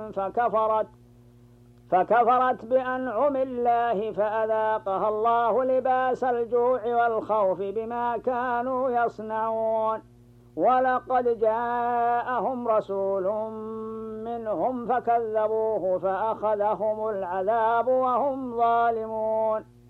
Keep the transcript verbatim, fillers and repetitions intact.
فكفرت فكفرت بأنعم الله فأذاقها الله لباس الجوع والخوف بما كانوا يصنعون. ولقد جاءهم رسول منهم فكذبوه فأخذهم العذاب وهم ظالمون.